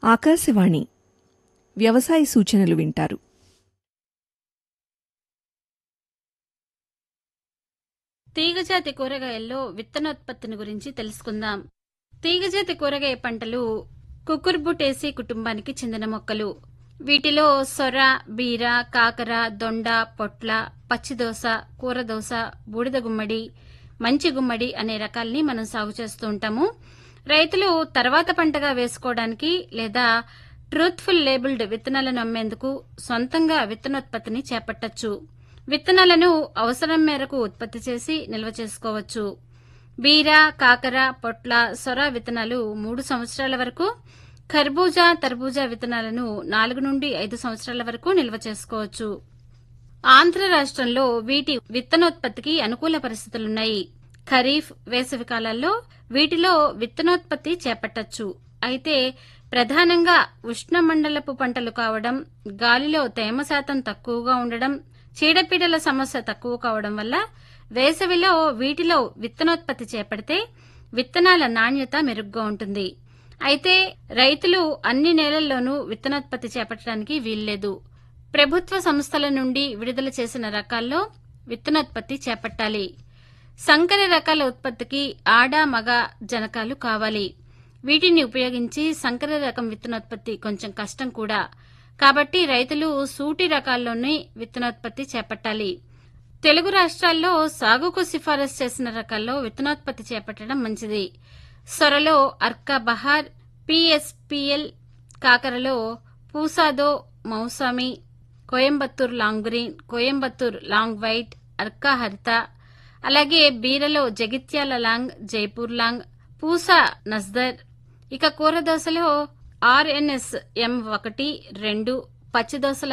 ఆకాశవాణి వ్యవసాయ సూచనలు వింటారు. తీగజాతి కూరగాయల్లో విత్తనోత్పత్తిని గురించి తెలుసుకుందాం. తీగజాతి కూరగాయ పంటలు కుకుర్బుటేసి కుటుంబానికి చెందిన మొక్కలు. వీటిలో సొర, బీర, కాకర, దొండ, పొట్ల, పచ్చిదోస, కూరదోస, బూడిద గుమ్మడి, మంచి గుమ్మడి అనే రకాల్ని మనం సాగు చేస్తూ ఉంటాము. రైతులు తర్వాత పంటగా వేసుకోవడానికి లేదా ట్రూత్ఫుల్ లేబుల్డ్ విత్తనాలను అమ్మేందుకు సొంతంగా విత్తనోత్పత్తిని చేపట్టొచ్చు. విత్తనాలను అవసరం మేరకు ఉత్పత్తి చేసి నిల్వ చేసుకోవచ్చు. బీర, కాకర, పొట్ల, సొర విత్తనాలు 3 సంవత్సరాల వరకు, ఖర్బూజా, తర్బూజా విత్తనాలను 4 నుండి 5 సంవత్సరాల వరకు నిల్వ చేసుకోవచ్చు. ఆంధ్ర రాష్ట్రంలో వీటి విత్తనోత్పత్తికి అనుకూల పరిస్థితులున్నాయి. ఖరీఫ్, వేసవి కాలాల్లో వీటిలో విత్తనోత్పత్తి చేపట్టొచ్చు. అయితే ప్రధానంగా ఉష్ణమండలపు పంటలు కావడం, గాలిలో తేమ శాతం తక్కువగా ఉండడం, చీడపీడల సమస్య తక్కువ కావడం వల్ల వేసవిలో వీటిలో విత్తనోత్పత్తి చేపడితే విత్తనాల నాణ్యత మెరుగ్గా ఉంటుంది. అయితే రైతులు అన్ని నేలల్లోనూ విత్తనోత్పత్తి చేపట్టడానికి వీల్లేదు. ప్రభుత్వ సంస్థల నుండి విడుదల చేసిన రకాల్లో విత్తనోత్పత్తి చేపట్టాలి. సంకర రకాల ఉత్పత్తికి ఆడ, మగ జనకాలు కావాలి. వీటిని ఉపయోగించి సంకర రకం విత్తనోత్పత్తి కొంచెం కష్టం కూడా. కాబట్టి రైతులు సూటి రకాల్లోనే విత్తనోత్పత్తి చేపట్టాలి. తెలుగు రాష్ట్రాల్లో సాగుకు సిఫారసు చేసిన రకాల్లో విత్తనోత్పత్తి చేపట్టడం మంచిది. సొరలో అర్కా బహార్, పిఎస్పిఎల్, కాకరలో పూసాదో, మౌసామి, Coimbatore long green, Coimbatore long white, Arka హరిత, అలాగే బీరలో జగిత్యాల లాంగ్, జైపూర్ లాంగ్, పూసా నస్దర్. ఇక కూరదోసలో ఆర్ఎన్ఎస్ M1, 2, పచ్చిదోసల